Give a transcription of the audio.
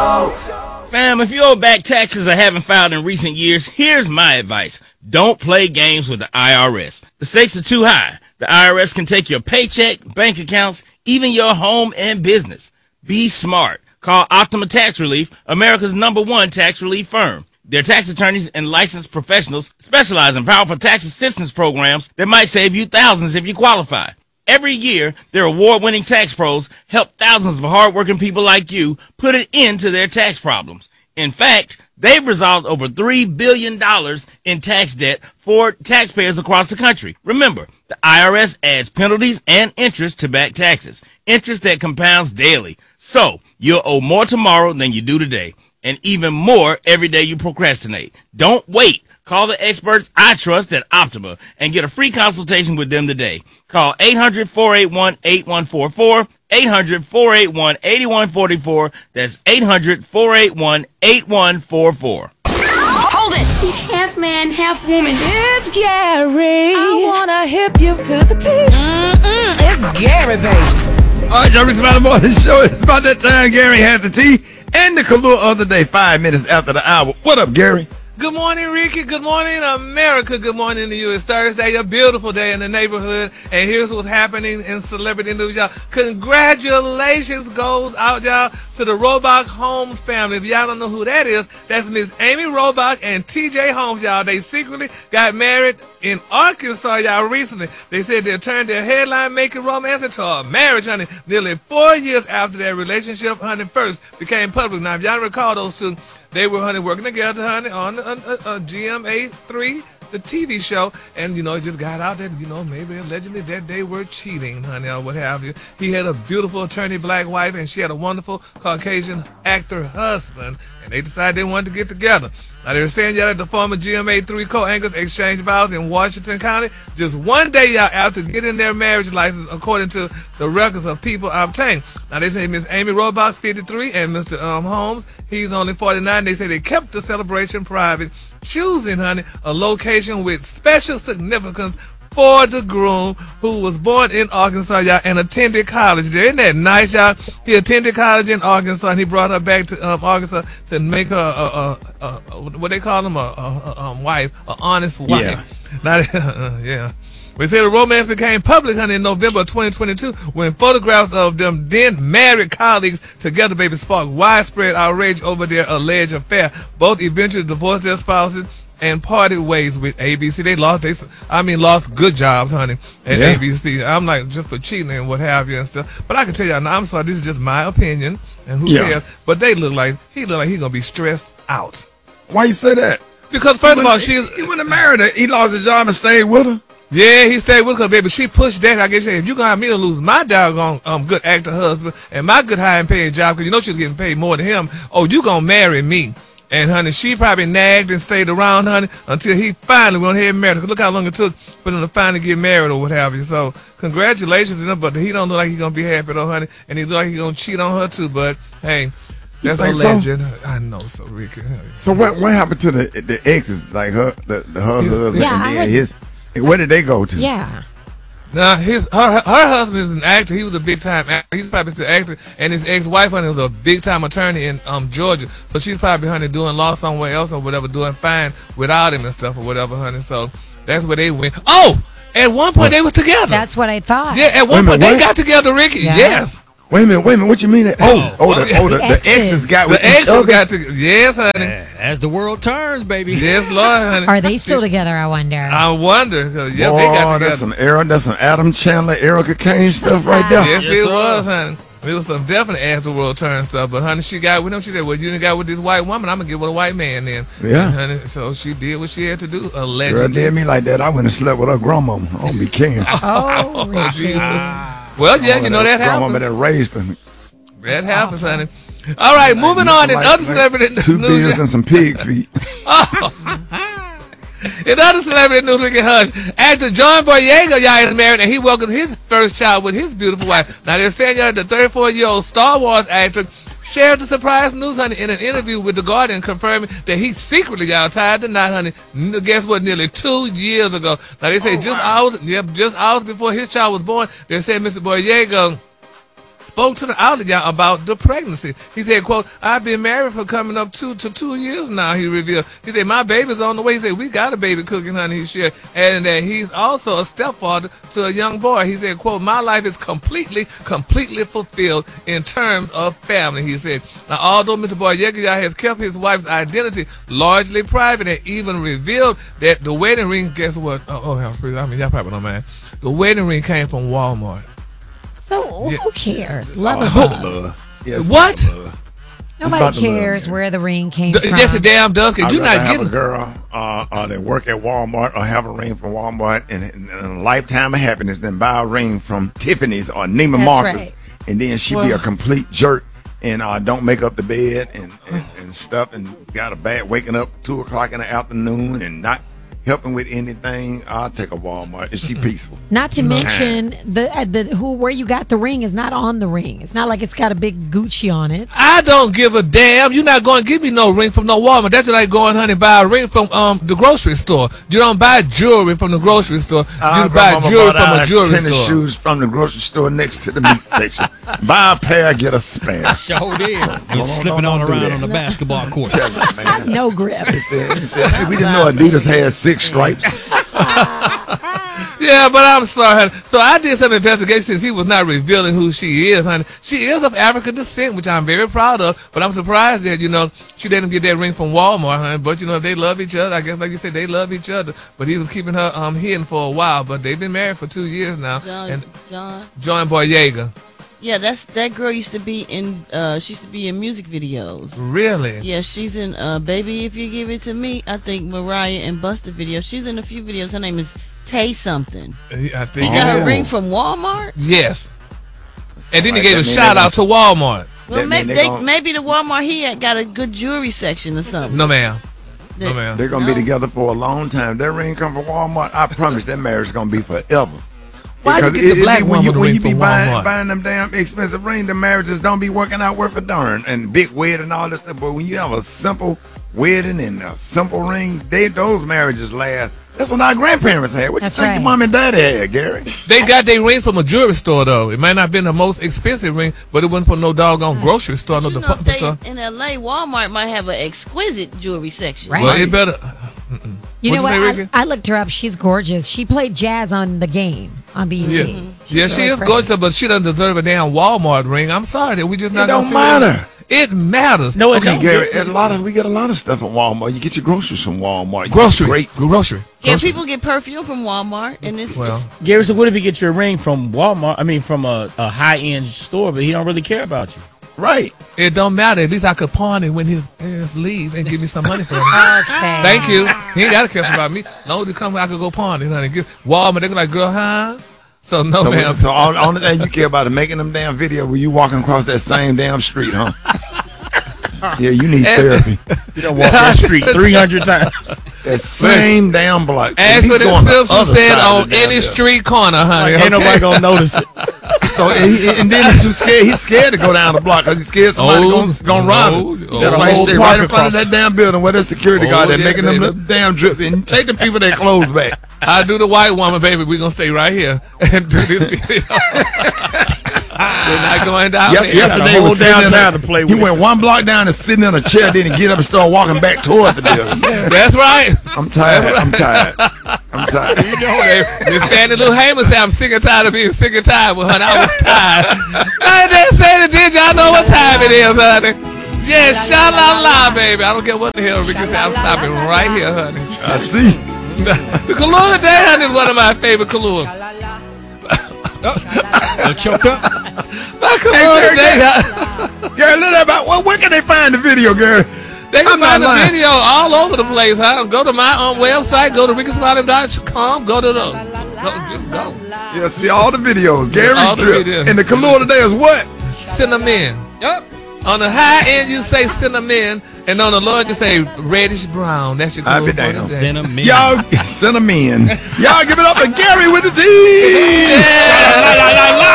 Show. Fam, if you owe back taxes or haven't filed in recent years, here's my advice. Don't play games with the IRS. The stakes are too high. The IRS can take your paycheck, bank accounts, even your home and business. Be smart. Call Optima Tax Relief, America's #1 tax relief firm. Their tax attorneys and licensed professionals specialize in powerful tax assistance programs that might save you thousands if you qualify. Every year, their award-winning tax pros help thousands of hardworking people like you put an end to their tax problems. In fact, they've resolved over $3 billion in tax debt for taxpayers across the country. Remember, the IRS adds penalties and interest to back taxes, interest that compounds daily. So, you'll owe more tomorrow than you do today, and even more every day you procrastinate. Don't wait. Call the experts I trust at Optima and get a free consultation with them today. Call 800-481-8144, 800-481-8144. That's 800-481-8144. Hold it! He's half man, half woman. It's Gary. I wanna hip you to the T. It's Gary, baby. All right, y'all, it's about the morning show. It's about that time Gary has the tea and the Kahlua of the day, 5 minutes after the hour. What up, Gary? Good morning, Ricky. Good morning, America. Good morning to you. It's Thursday, a beautiful day in the neighborhood. And here's what's happening in celebrity news, y'all. Congratulations goes out, y'all, to the Robach Holmes family. If y'all don't know who that is, that's Miss Amy Robach and TJ Holmes, y'all. They secretly got married in Arkansas, y'all, recently. They said they turned their headline-making romance into a marriage, honey, nearly 4 years after their relationship, honey, first became public. Now, if y'all recall those two, they were, honey, working together, honey, on GMA3, the TV show, and, you know, it just got out that, you know, maybe allegedly that they were cheating, honey, or what have you. He had a beautiful attorney black wife, and she had a wonderful Caucasian actor husband, and they decided they wanted to get together. Now, they were saying, y'all, that the former GMA3 co-anchors exchanged vows in Washington County just one day, y'all, after getting their marriage license, according to the records of people obtained. Now, they say Miss Amy Robach, 53, and Mr. Holmes, he's only 49. They say they kept the celebration private, choosing, honey, a location with special significance for the groom, who was born in Arkansas, y'all, and attended college there. Isn't that nice, y'all? He attended college in Arkansas, and he brought her back to Arkansas to make her what they call them, a wife, an honest wife. Yeah. Now, yeah. We say the romance became public, honey, in November of 2022 when photographs of them then married colleagues together, baby, sparked widespread outrage over their alleged affair. Both eventually divorced their spouses and parted ways with ABC. They lost good jobs, honey, at ABC. I'm like, just for cheating and what have you and stuff. But I can tell y'all, now, I'm sorry, this is just my opinion, and who cares? But he look like he gonna be stressed out. Why you say that? Because first of all, he wouldn't have married her. He lost his job and stayed with her. Yeah, he stayed with her, baby. She pushed that. I guess if you gonna have me to lose my doggone good actor husband and my good high and paying job, because you know she's getting paid more than him. Oh, you gonna marry me? And, honey, she probably nagged and stayed around, honey, until he finally went ahead and married her. Because look how long it took for them to finally get married or what have you. So, congratulations to them, but he don't look like he's going to be happy, though, honey. And he look like he's going to cheat on her, too. But, hey, that's a legend. So? I know, so, Ricky. So, what happened to the exes, like her husband and his? Where did they go to? Yeah. Now, her husband is an actor. He was a big-time actor. He's probably still acting. And his ex-wife, honey, was a big-time attorney in Georgia. So she's probably, honey, doing law somewhere else or whatever, doing fine without him and stuff or whatever, honey. So that's where they went. Oh! At one point, they was together. That's what I thought. Yeah, at one point, they got together, Ricky. Yeah. Yes. Wait a minute. What you mean? The exes got with each other? Yes, honey. As the world turns, baby. Yes, Lord, honey. Are they still together, I wonder? I wonder. Cause, they got together. That's some Adam Chandler, Erica Kane stuff right there. Yes, it was, honey. It was some definite as the world turns stuff. But, honey, she got with him. She said, well, you didn't got with this white woman. I'm going to get with a white man then. Yeah. And, honey, so she did what she had to do, allegedly. Girl did me like that. I went and slept with her grandmama. I don't be king. Oh, Jesus. Well, yeah, you know that happens. Grandmama that raised her. That happens, honey. All right, moving on in other celebrity news. 2 beers and some pig feet. In other celebrity news, we can hush. Actor John Boyega, y'all, is married, and he welcomed his first child with his beautiful wife. Now, they're saying, y'all, the 34-year-old Star Wars actor shared the surprise news, honey, in an interview with The Guardian, confirming that he secretly got tied the knot, honey. Guess what? Nearly 2 years ago. Now, they say hours before his child was born, they said Mr. Boyega spoke to the outlet, y'all, about the pregnancy. He said, quote, I've been married for coming up to 2 years now, he revealed. He said, my baby's on the way. He said, we got a baby cooking, honey, he shared. And that he's also a stepfather to a young boy. He said, quote, my life is completely fulfilled in terms of family, he said. Now, although Mr. Boyega has kept his wife's identity largely private and even revealed that the wedding ring, guess what? Y'all probably don't mind. The wedding ring came from Walmart. So who cares? Love is love. love. Yes, What? love. Nobody cares where the ring came from. Just a damn does, because I'd you're rather not have getting a girl that work at Walmart or have a ring from Walmart and a lifetime of happiness than buy a ring from Tiffany's or Neiman That's Marcus, right. and then she be a complete jerk and don't make up the bed and stuff, and got a bad waking up 2 o'clock in the afternoon and not helping with anything. I'll take a Walmart. Is she peaceful? Not to mention where you got the ring is not on the ring. It's not like it's got a big Gucci on it. I don't give a damn. You're not going to give me no ring from no Walmart. That's just like going, honey, buy a ring from the grocery store. You don't buy jewelry from the grocery store. You buy jewelry from a jewelry tennis store. shoes from the grocery store next to the meat section. Buy a pair, get a spare. Sure did. Just slipping don't on do around that. on the basketball court. Tell you, man. No grip. He said, we didn't know Adidas had 6 stripes. Yeah, but I'm sorry, honey. So I did some investigation since he was not revealing who she is, honey. She is of African descent, which I'm very proud of, but I'm surprised that, she let him get that ring from Walmart, honey. But, they love each other. I guess, like you said, they love each other. But he was keeping her hidden for a while. But they've been married for 2 years now. John Boyega. Yeah, that girl used to be in music videos. Really? Yeah, she's in Baby If You Give It To Me. I think Mariah and Busta video. She's in a few videos. Her name is Tay something. I think He got her ring from Walmart? Yes. And then he gave a shout out to Walmart. Well, That maybe the Walmart he had got a good jewelry section or something. No, ma'am. No, ma'am. They're going to be together for a long time. That ring come from Walmart. I promise that marriage is going to be forever. Why you get the black woman when ring you be from Walmart? buying them damn expensive rings, the marriages don't be working out worth a darn. And big wedding and all this stuff. But when you have a simple wedding and a simple ring, those marriages last. That's what our grandparents had. What That's you think right. your mom and dad had, Gary? They got their rings from a jewelry store, though. It might not have been the most expensive ring, but it wasn't from no doggone grocery store, no department store. In L.A., Walmart might have an exquisite jewelry section. Right. Well, it better. You know What'd you what? say, Ricky? I looked her up. She's gorgeous. She played jazz on The Game on BET. Yeah, she really is pretty. gorgeous, but she doesn't deserve a damn Walmart ring. I'm sorry that we just not It don't gonna see matter. It matters. No, it Okay, don't. Gary, we get a lot of stuff from Walmart. You get your groceries from Walmart. You Grocery. get great. Grocery. Yeah, people get perfume from Walmart, and it's Gary, so what if you get your ring from Walmart? I mean, from a high-end store, but he don't really care about you. Right. It don't matter. At least I could pawn it when his parents leave and give me some money for it. Okay. Thank you. He ain't got to care about me. No, to come, I could go pawn it, honey. Walmart, they go like, girl, huh? So no, ma'am. So all the only thing you care about is making them damn video where you walking across that same damn street, huh? Yeah, you need therapy. You don't walk that street 300 times. That same damn block. As for the He's going the Simpsons other said, side of on the damn any building. street corner, honey. Ain't nobody gonna notice it. So and then he's too scared. He's scared to go down the block because he's scared somebody gonna rob him. That's why he whole stay park right in front of across that damn building where the security guard Oh, they're yeah, making them baby. look damn drip and take the people their clothes back. I do the white woman, baby. We're going to stay right here and do this video. We're not going down there. Yesterday whole was sitting in downtown a- to play He with. went one block down and sitting in a chair, then he get up and start walking back towards the building. That's right. I'm tired. I'm tired. I'm tired. You know, Miss Fannie Lou Hamer said, I'm sick and tired of being sick and tired. Well, honey, I was tired. I didn't say it, did y'all know what time it is, honey? Yeah, sha-la-la, baby. I don't care what the hell Ricky said. I'm stopping right here, honey. I see. The Kahlua Day, honey, is one of my favorite Kahlua. Choked up. My Kahlua Day, Gary, let everybody. Where can they find the video, Gary? they can I'm not find the lying. video all over the place, huh? Go to my website, go to rickysmiley.com, go to just go. Yeah, see all the videos. Gary's all the drip. videos. And the Kahlua today is what? Cinnamon. Yep. On the high end, you say cinnamon, and on the low end, you say reddish brown. That's your I'll be Kahlua for damned. the day. Cinnamon. Y'all send them in. Y'all give it up for Gary with the T. Yeah.